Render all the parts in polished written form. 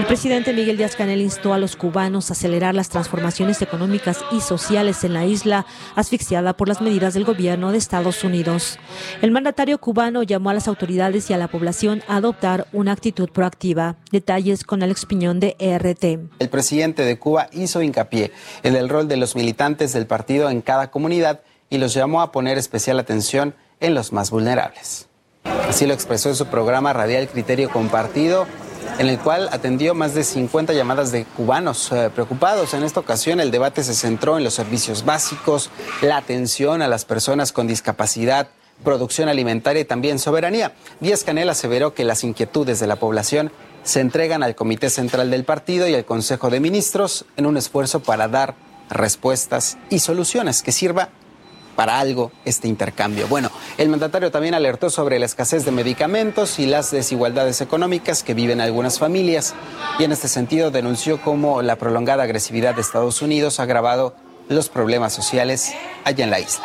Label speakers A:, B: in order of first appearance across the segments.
A: presidente Miguel Díaz-Canel instó a los cubanos a acelerar las transformaciones económicas y sociales en la isla, asfixiada por las medidas del gobierno de Estados Unidos. El mandatario cubano llamó a las autoridades y a la población a adoptar una actitud proactiva. Detalles con Alex Piñón de ERT.
B: El presidente de Cuba hizo hincapié en el rol de los militantes del partido en cada comunidad y los llamó a poner especial atención en los más vulnerables. Así lo expresó en su programa radial Criterio Compartido, en el cual atendió más de 50 llamadas de cubanos preocupados. En esta ocasión el debate se centró en los servicios básicos, la atención a las personas con discapacidad, producción alimentaria y también soberanía. Díaz-Canel aseveró que las inquietudes de la población se entregan al Comité Central del Partido y al Consejo de Ministros en un esfuerzo para dar respuestas y soluciones que sirva para algo este intercambio. Bueno, el mandatario también alertó sobre la escasez de medicamentos y las desigualdades económicas que viven algunas familias y en este sentido denunció cómo la prolongada agresividad de Estados Unidos ha agravado los problemas sociales allá en la isla.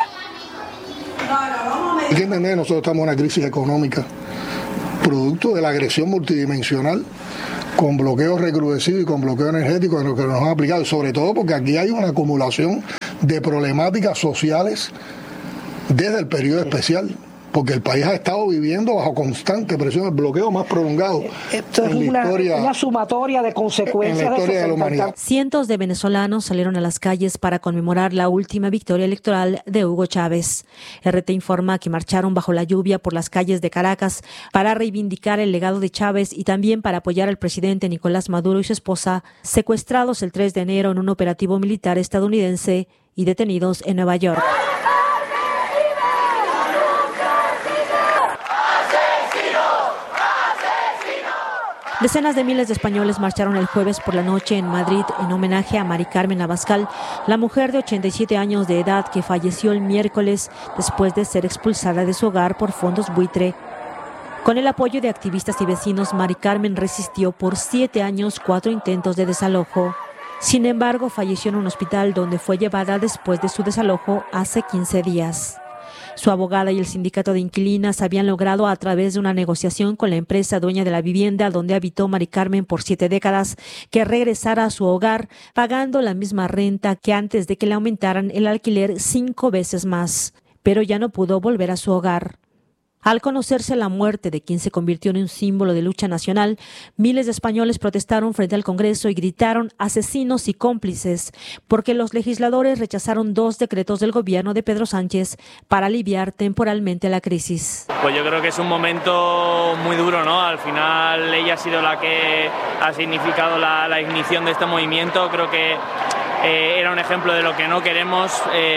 C: Hay que entender, nosotros estamos en una crisis económica producto de la agresión multidimensional con bloqueo recrudecido y con bloqueo energético en lo que nos han aplicado, y sobre todo porque aquí hay una acumulación de problemáticas sociales desde el periodo especial, porque el país ha estado viviendo bajo constante presión, el bloqueo más prolongado.
D: Esto es una sumatoria de consecuencias
C: en la historia de la humanidad.
A: Cientos de venezolanos salieron a las calles para conmemorar la última victoria electoral de Hugo Chávez. RT informa que marcharon bajo la lluvia por las calles de Caracas para reivindicar el legado de Chávez y también para apoyar al presidente Nicolás Maduro y su esposa, secuestrados el 3 de enero en un operativo militar estadounidense y detenidos en Nueva York. Decenas de miles de españoles marcharon el jueves por la noche en Madrid en homenaje a Mari Carmen Abascal, la mujer de 87 años de edad que falleció el miércoles después de ser expulsada de su hogar por fondos buitre. Con el apoyo de activistas y vecinos, Mari Carmen resistió por 7 años 4 intentos de desalojo. Sin embargo, falleció en un hospital donde fue llevada después de su desalojo hace 15 días. Su abogada y el sindicato de inquilinas habían logrado, a través de una negociación con la empresa dueña de la vivienda donde habitó Mari Carmen por 7 décadas, que regresara a su hogar pagando la misma renta que antes de que le aumentaran el alquiler 5 veces más. Pero ya no pudo volver a su hogar. Al conocerse la muerte de quien se convirtió en un símbolo de lucha nacional, miles de españoles protestaron frente al Congreso y gritaron asesinos y cómplices, porque los legisladores rechazaron 2 decretos del gobierno de Pedro Sánchez para aliviar temporalmente la crisis.
E: Pues yo creo que es un momento muy duro, ¿no? Al final ella ha sido la que ha significado la ignición de este movimiento. Creo que era un ejemplo de lo que no queremos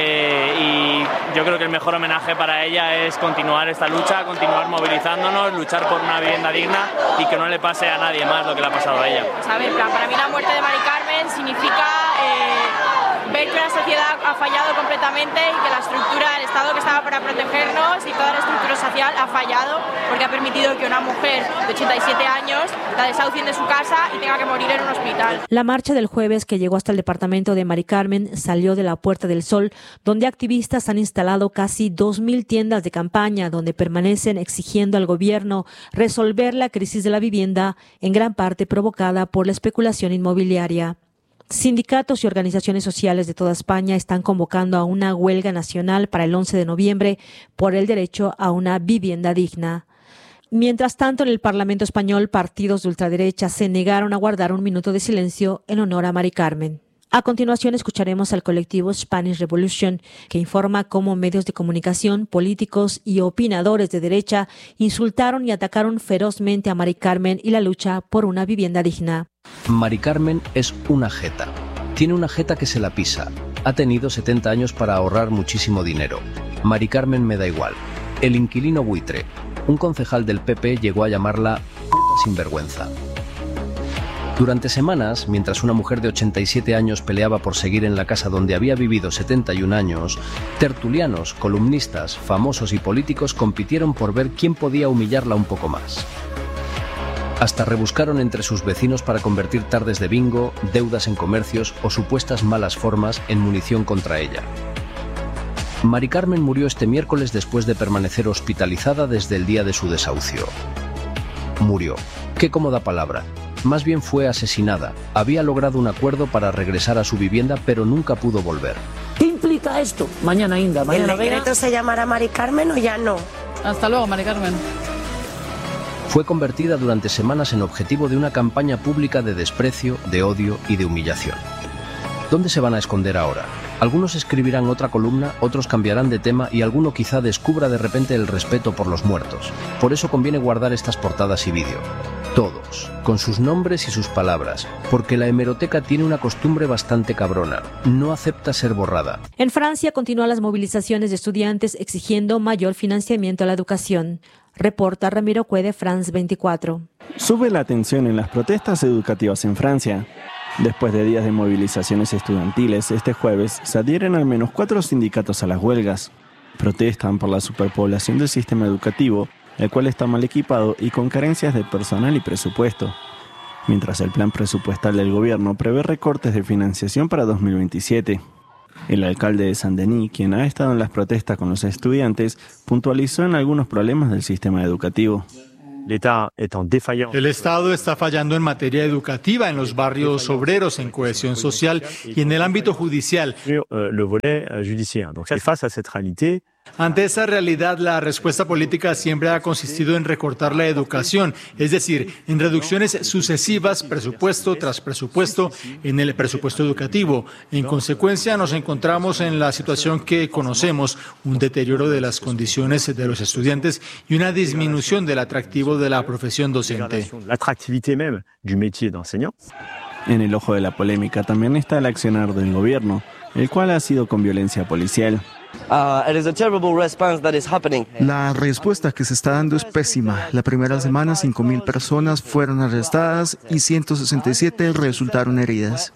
E: y yo creo que el mejor homenaje para ella es continuar esta lucha, continuar movilizándonos, luchar por una vivienda digna y que no le pase a nadie más lo que le ha pasado a ella.
F: Para mí la muerte de Mari Carmen significa ver que la sociedad ha fallado completamente y que la estructura, el Estado que estaba para protegernos y toda la estructura social ha fallado porque ha permitido que una mujer de 87 años la desahucien de su casa y tenga que morir en un hospital.
A: La marcha del jueves, que llegó hasta el departamento de Mari Carmen, salió de la Puerta del Sol, donde activistas han instalado casi 2.000 tiendas de campaña donde permanecen exigiendo al gobierno resolver la crisis de la vivienda, en gran parte provocada por la especulación inmobiliaria. Sindicatos y organizaciones sociales de toda España están convocando a una huelga nacional para el 11 de noviembre por el derecho a una vivienda digna. Mientras tanto, en el Parlamento español, partidos de ultraderecha se negaron a guardar un minuto de silencio en honor a Mari Carmen. A continuación escucharemos al colectivo Spanish Revolution, que informa cómo medios de comunicación, políticos y opinadores de derecha insultaron y atacaron ferozmente a Mari Carmen y la lucha por una vivienda digna.
G: Mari Carmen es una jeta. Tiene una jeta que se la pisa. Ha tenido 70 años para ahorrar muchísimo dinero. Mari Carmen me da igual. El inquilino buitre. Un concejal del PP llegó a llamarla puta sinvergüenza. Durante semanas, mientras una mujer de 87 años peleaba por seguir en la casa donde había vivido 71 años, tertulianos, columnistas, famosos y políticos compitieron por ver quién podía humillarla un poco más. Hasta rebuscaron entre sus vecinos para convertir tardes de bingo, deudas en comercios o supuestas malas formas en munición contra ella. Mari Carmen murió este miércoles después de permanecer hospitalizada desde el día de su desahucio. Murió. Qué cómoda palabra. más bien fue asesinada. Había logrado un acuerdo para regresar a su vivienda, pero nunca pudo volver.
D: ¿Qué implica esto? Mañana, Inda, mañana.
H: ¿El decreto se llamará Mari Carmen o ya no?
I: Hasta luego, Mari Carmen.
G: Fue convertida durante semanas en objetivo de una campaña pública de desprecio, de odio y de humillación. ¿Dónde se van a esconder ahora? Algunos escribirán otra columna, otros cambiarán de tema y alguno quizá descubra de repente el respeto por los muertos. Por eso conviene guardar estas portadas y vídeo. Todos, con sus nombres y sus palabras, porque la hemeroteca tiene una costumbre bastante cabrona. No acepta ser borrada.
A: En Francia continúan las movilizaciones de estudiantes exigiendo mayor financiamiento a la educación. Reporta Ramiro Cue de France 24.
J: Sube la tensión en las protestas educativas en Francia. Después de días de movilizaciones estudiantiles, este jueves se adhieren al menos 4 sindicatos a las huelgas. Protestan por la superpoblación del sistema educativo, el cual está mal equipado y con carencias de personal y presupuesto. Mientras el plan presupuestal del gobierno prevé recortes de financiación para 2027. El alcalde de Saint-Denis, quien ha estado en las protestas con los estudiantes, puntualizó en algunos problemas del sistema educativo.
K: El Estado está fallando en materia educativa, en los barrios obreros, en cohesión social y en el ámbito judicial. Ante esa realidad, la respuesta política siempre ha consistido en recortar la educación, es decir, en reducciones sucesivas, presupuesto tras presupuesto, en el presupuesto educativo. En consecuencia, nos encontramos en la situación que conocemos, un deterioro de las condiciones de los estudiantes y una disminución del atractivo de la profesión docente.
J: En el ojo de la polémica también está el accionar del gobierno, el cual ha sido con violencia policial.
L: La respuesta que se está dando es pésima. La primera semana 5.000 personas fueron arrestadas y 167 resultaron heridas.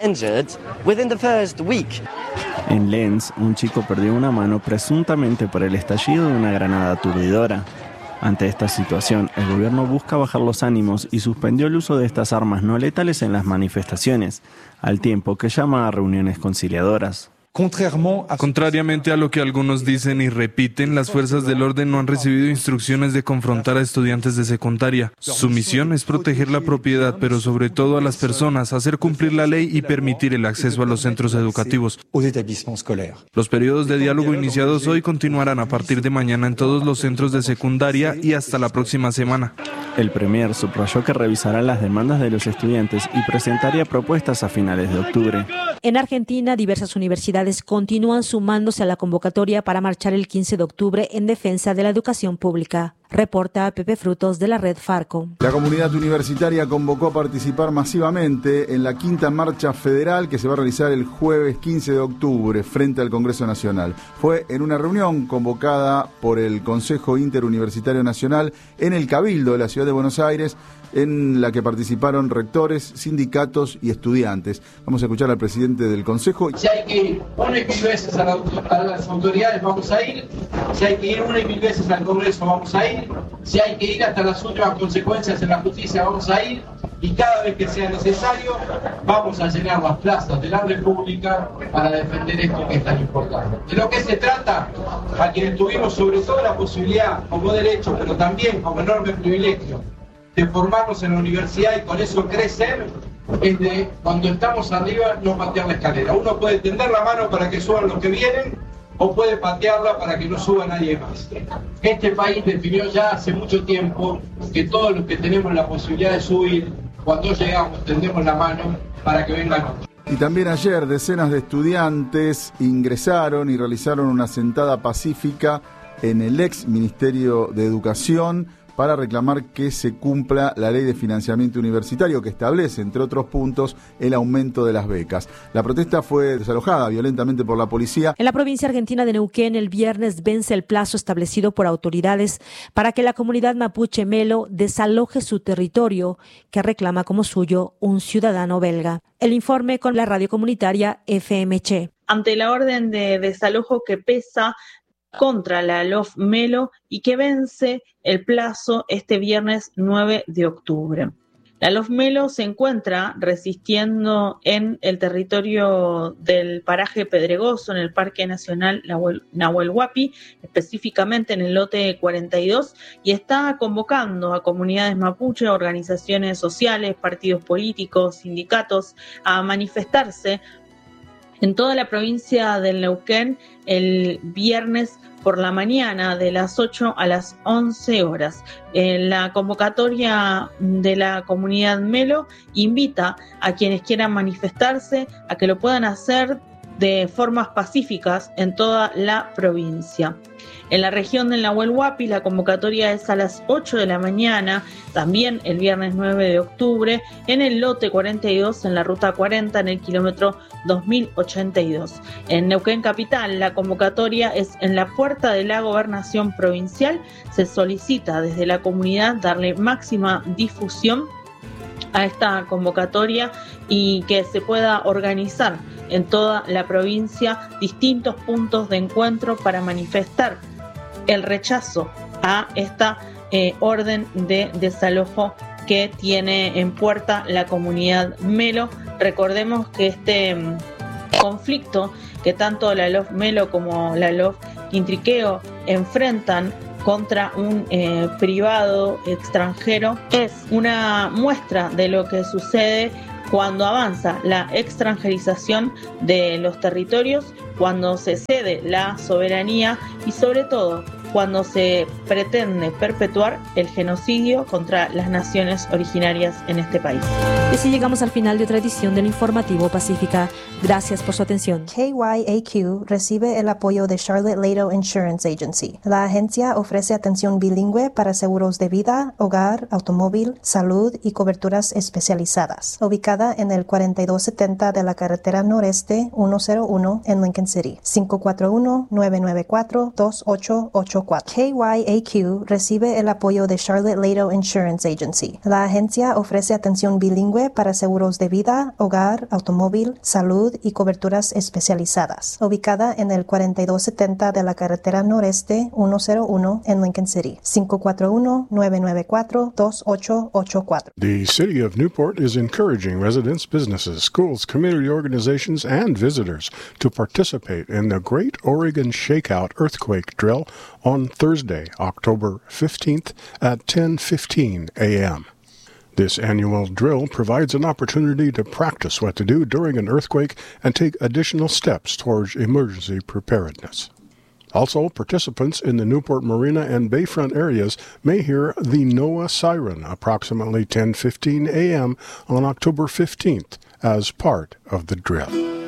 J: En Lens, un chico perdió una mano presuntamente por el estallido de una granada aturdidora. Ante esta situación, el gobierno busca bajar los ánimos y suspendió el uso de estas armas no letales en las manifestaciones, al tiempo que llama a reuniones conciliadoras.
M: Contrariamente a lo que algunos dicen y repiten, las fuerzas del orden no han recibido instrucciones de confrontar a estudiantes de secundaria. Su misión es proteger la propiedad, pero sobre todo a las personas, hacer cumplir la ley y permitir el acceso a los centros educativos. Los periodos de diálogo iniciados hoy continuarán a partir de mañana en todos los centros de secundaria y hasta la próxima semana.
J: El premier subrayó que revisará las demandas de los estudiantes y presentaría propuestas a finales de octubre.
A: En Argentina, diversas universidades continúan sumándose a la convocatoria para marchar el 15 de octubre en defensa de la educación pública. Reporta Pepe Frutos de la Red Farco.
N: La comunidad universitaria convocó a participar masivamente en la 5ª marcha federal que se va a realizar el jueves 15 de octubre frente al Congreso Nacional. Fue en una reunión convocada por el Consejo Interuniversitario Nacional en el Cabildo de la Ciudad de Buenos Aires, en la que participaron rectores, sindicatos y estudiantes. Vamos a escuchar al presidente del Consejo.
O: Si hay que ir 1 y 1000 veces a las autoridades, vamos a ir. Si hay que ir 1 y 1000 veces al Congreso, vamos a ir. Si hay que ir hasta las últimas consecuencias en la justicia, vamos a ir. Y cada vez que sea necesario, vamos a llenar las plazas de la República para defender esto que es tan importante. De lo que se trata, a quienes tuvimos sobre todo la posibilidad, como derecho, pero también como enorme privilegio, de formarnos en la universidad y con eso crecer, es de cuando estamos arriba no patear la escalera. Uno puede tender la mano para que suban los que vienen o puede patearla para que no suba nadie más. Este país definió ya hace mucho tiempo que todos los que tenemos la posibilidad de subir, cuando llegamos tendemos la mano para que vengan otros.
N: Y también ayer decenas de estudiantes ingresaron y realizaron una sentada pacífica en el ex Ministerio de Educación para reclamar que se cumpla la ley de financiamiento universitario que establece, entre otros puntos, el aumento de las becas. La protesta fue desalojada violentamente por la policía.
A: En la provincia argentina de Neuquén, el viernes vence el plazo establecido por autoridades para que la comunidad mapuche Melo desaloje su territorio, que reclama como suyo un ciudadano belga. El informe con la radio comunitaria FMC.
P: Ante la orden de desalojo que pesa contra la LOF Melo y que vence el plazo este viernes 9 de octubre. La LOF Melo se encuentra resistiendo en el territorio del paraje Pedregoso, en el Parque Nacional Nahuel Huapi, específicamente en el lote 42, y está convocando a comunidades mapuche, organizaciones sociales, partidos políticos, sindicatos, a manifestarse en toda la provincia del Neuquén el viernes por la mañana de las 8 a las 11 horas. La convocatoria de la comunidad Melo invita a quienes quieran manifestarse a que lo puedan hacer de formas pacíficas en toda la provincia. En la región del Nahuel Huapi la convocatoria es a las 8 de la mañana, también el viernes 9 de octubre, en el lote 42, en la ruta 40, en el kilómetro 2082. En Neuquén Capital la convocatoria es en la puerta de la Gobernación Provincial. Se solicita desde la comunidad darle máxima difusión a esta convocatoria y que se pueda organizar en toda la provincia distintos puntos de encuentro para manifestar el rechazo a esta orden de desalojo que tiene en puerta la comunidad Melo. Recordemos que este conflicto que tanto la LOF Melo como la LOF Quintriqueo enfrentan contra un privado extranjero es una muestra de lo que sucede cuando avanza la extranjerización de los territorios, cuando se cede la soberanía y sobre todo cuando se pretende perpetuar el genocidio contra las naciones originarias en este país.
A: Y así llegamos al final de otra edición del Informativo Pacífica. Gracias por su atención.
I: KYAQ recibe el apoyo de Charlotte Lado Insurance Agency. La agencia ofrece atención bilingüe para seguros de vida, hogar, automóvil, salud y coberturas especializadas. Ubicada en el 4270 de la carretera noreste 101 en Lincoln City. 541-994-2884. KYAQ recibe el apoyo de Charlotte Lado Insurance Agency. La agencia ofrece atención bilingüe para seguros de vida, hogar, automóvil, salud y coberturas especializadas. Ubicada en el 4270 de la carretera noreste 101 en Lincoln City. 541-994-2884.
Q: The City of Newport is encouraging residents, businesses, schools, community organizations, and visitors to participate in the Great Oregon Shakeout Earthquake Drill on Thursday, October 15th at 10:15 a.m. This annual drill provides an opportunity to practice what to do during an earthquake and take additional steps towards emergency preparedness. Also, participants in the Newport Marina and Bayfront areas may hear the NOAA siren approximately 10:15 a.m. on October 15th as part of the drill.